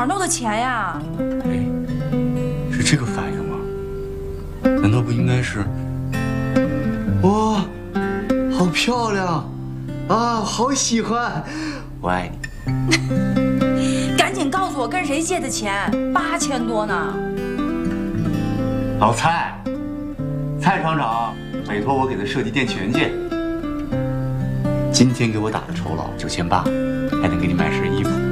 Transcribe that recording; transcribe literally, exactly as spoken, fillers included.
哪弄的钱呀？ 哎，是这个反应吗？难道不应该是？哇，好漂亮啊，好喜欢，我爱你。 赶紧告诉我跟谁借的钱，八千多呢。 老蔡，蔡厂长委托我给他设计电器元件，今天给我打的酬劳九千八，还能给你买身衣服。